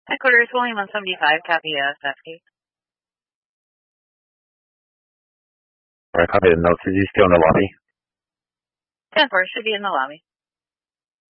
Headquarters, William 175, copy, Safety. Alright, copy the notes. Is he still in the lobby? 10-4, should be in the lobby.